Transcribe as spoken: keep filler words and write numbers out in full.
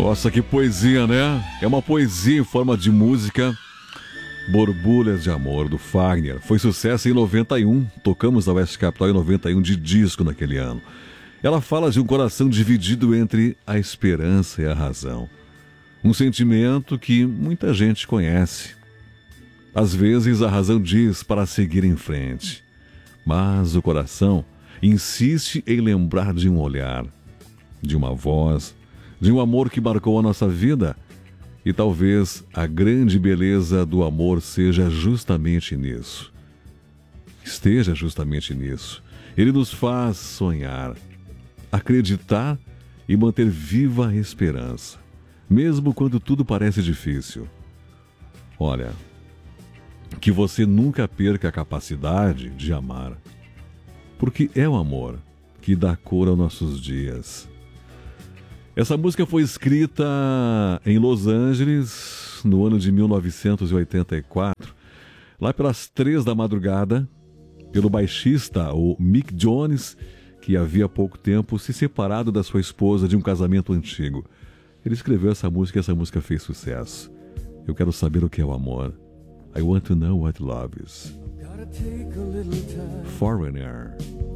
Nossa, que poesia, né? É uma poesia em forma de música. Borbulhas de Amor, do Fagner. Foi sucesso em noventa e um. Tocamos na Oeste Capital em noventa e um de disco naquele ano. Ela fala de um coração dividido entre a esperança e a razão. Um sentimento que muita gente conhece. Às vezes a razão diz para seguir em frente, mas o coração insiste em lembrar de um olhar, de uma voz, de um amor que marcou a nossa vida. E talvez a grande beleza do amor seja justamente nisso. Esteja justamente nisso. Ele nos faz sonhar, acreditar e manter viva a esperança, mesmo quando tudo parece difícil. Olha, que você nunca perca a capacidade de amar, porque é o amor que dá cor aos nossos dias. Essa música foi escrita em Los Angeles no ano de mil novecentos e oitenta e quatro, lá pelas três da madrugada, pelo baixista, o Mick Jones, que havia pouco tempo se separado da sua esposa de um casamento antigo. Ele escreveu essa música e essa música fez sucesso. Eu quero saber o que é o amor. I want to know what love is. Foreigner.